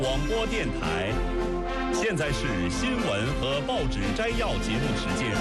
广播电台，现在是新闻和报纸摘要节目时间。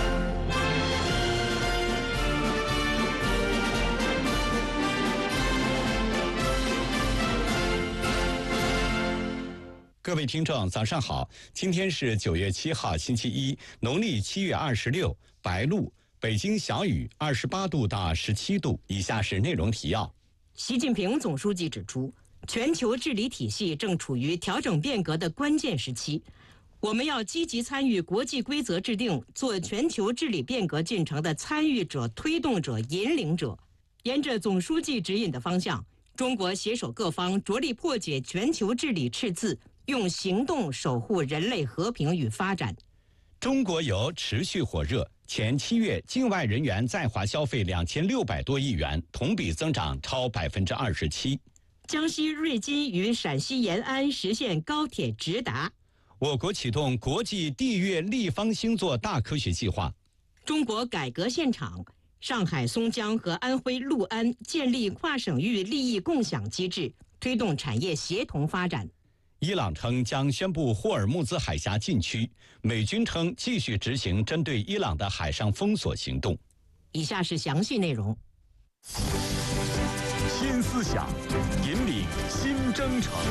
各位听众，早上好！今天是9月7号，星期一，农历7月26，白露，北京小雨，28度到17度。以下是内容提要。 习近平总书记指出，全球治理体系正处于调整变革的关键时期，我们要积极参与国际规则制定，做全球治理变革进程的参与者、推动者、引领者。沿着总书记指引的方向，中国携手各方，着力破解全球治理赤字，用行动守护人类和平与发展。 中国游持续火热，前7月境外人员在华消费2600多亿元，同比增长超27%。 江西瑞金与陕西延安实现高铁直达。 我国启动国际地月立方星座大科学计划。 中国改革现场，上海松江和安徽六安建立跨省域利益共享机制，推动产业协同发展。 伊朗称将宣布霍尔木兹海峡禁区，美军称继续执行针对伊朗的海上封锁行动。 以下是详细内容。 新思想，引领新征程。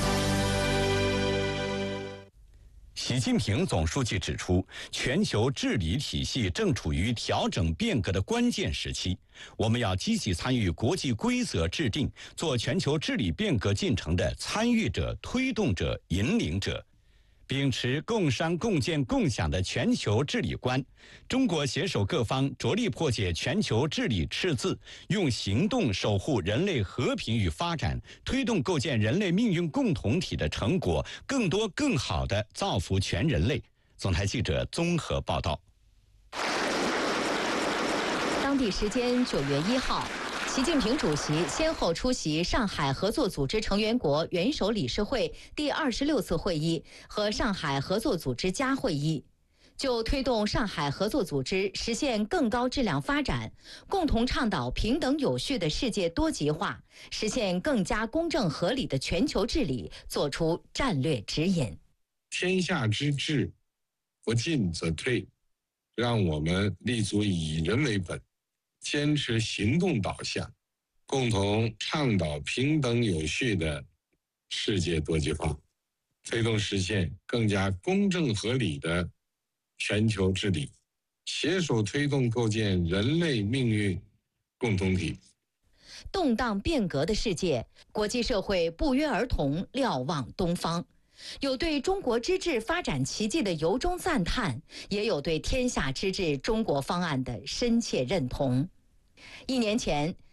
习近平总书记指出，全球治理体系正处于调整变革的关键时期，我们要积极参与国际规则制定，做全球治理变革进程的参与者、推动者、引领者。秉持共商共建共享的全球治理观，中国携手各方，着力破解全球治理赤字，用行动守护人类和平与发展，推动构建人类命运共同体的成果，更多更好地造福全人类。总台记者综合报道。 当地时间9月1号，习近平主席先后出席上海合作组织成员国元首理事会第26次会议和上海合作组织加会议，就推动上海合作组织实现更高质量发展，共同倡导平等有序的世界多极化，实现更加公正合理的全球治理作出战略指引。 天下之治，不进则退，让我们立足以人为本，坚持行动导向，共同倡导平等有序的世界多极化，推动实现更加公正合理的全球治理，携手推动构建人类命运共同体。 动荡变革的世界，国际社会不约而同瞭望东方，有对中国之治发展奇迹的由衷赞叹，也有对天下之治中国方案的深切认同。1年前，